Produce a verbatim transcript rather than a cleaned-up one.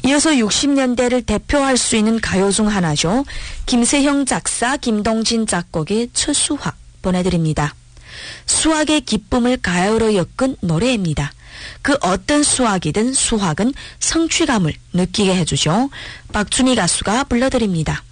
이어서 육십 년대를 대표할 수 있는 가요 중 하나죠. 김세형 작사, 김동진 작곡의 첫 수학 보내드립니다. 수학의 기쁨을 가요로 엮은 노래입니다. 그 어떤 수학이든 수학은 성취감을 느끼게 해주죠. 박준희 가수가 불러드립니다.